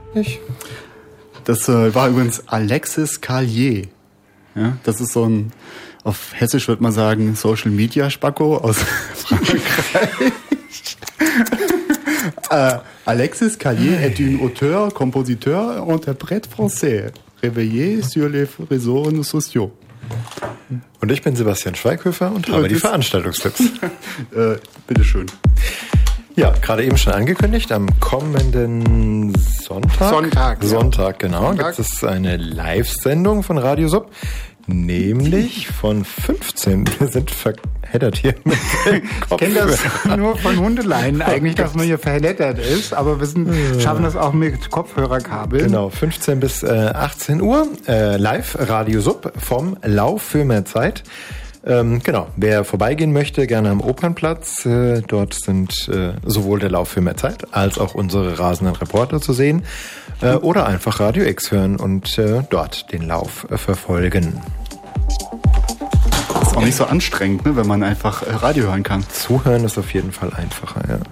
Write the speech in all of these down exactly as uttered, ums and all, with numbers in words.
Nicht? Das äh, war übrigens Alexis Carlier. Ja, das ist so ein, auf Hessisch würde man sagen, Social Media Spacko aus Frankreich. äh, Alexis Carlier est un auteur, compositeur, interprète français, réveillé sur les réseaux sociaux. Und ich bin Sebastian Schweighöfer und habe die Veranstaltungstipps. äh, bitteschön. Ja, gerade eben schon angekündigt, am kommenden Sonntag. Sonntag. Sonntag, genau. Sonntag. Gibt es eine Live-Sendung von Radio Sub. Nämlich von fünfzehn. Wir sind verheddert hier mit dem Kopf. Ich kenne das nur von Hundeleien eigentlich, dass man hier verheddert ist, aber wir sind, schaffen das auch mit Kopfhörerkabeln. Genau, fünfzehn bis achtzehn Uhr, äh, live Radio Sub vom Lauf für mehr Zeit. Ähm, genau, wer vorbeigehen möchte, gerne am Opernplatz. Äh, dort sind äh, sowohl der Lauf für mehr Zeit als auch unsere rasenden Reporter zu sehen. Äh, oder einfach Radio X hören und äh, dort den Lauf äh, verfolgen. Das ist auch nicht so anstrengend, ne, wenn man einfach äh, Radio hören kann. Zuhören ist auf jeden Fall einfacher, ja.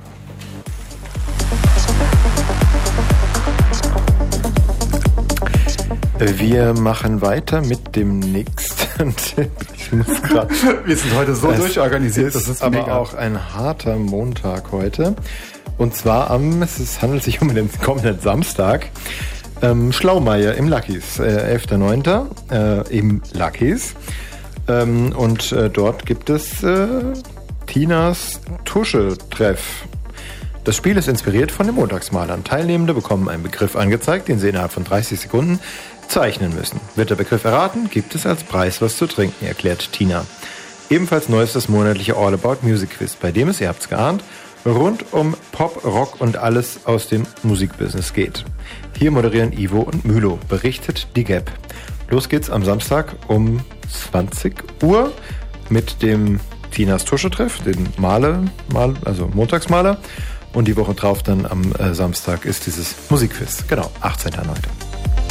Wir machen weiter mit dem nächsten Tipp. Ich muss grad, Wir sind heute so es durchorganisiert, das ist aber mega. auch ein harter Montag heute. Und zwar am, es ist, handelt sich um den kommenden Samstag, ähm, Schlaumeier im Lucky's, äh, elfter neunter Äh, im Lucky's. Ähm, und äh, dort gibt es äh, Tinas Tuschetreff. Das Spiel ist inspiriert von den Montagsmalern. Teilnehmende bekommen einen Begriff angezeigt, den sie innerhalb von dreißig Sekunden zeichnen müssen. Wird der Begriff erraten, gibt es als Preis was zu trinken, erklärt Tina. Ebenfalls neu ist das monatliche All About Music Quiz, bei dem es, ihr habt's geahnt, rund um Pop, Rock und alles aus dem Musikbusiness geht. Hier moderieren Ivo und Mülo, berichtet die Gap. Los geht's am Samstag um zwanzig Uhr mit dem Tinas Tuschetreff, den Maler, Mal, also Montagsmaler. Und die Woche drauf dann am äh, Samstag ist dieses Musikquiz. Genau, achtzehnter neunter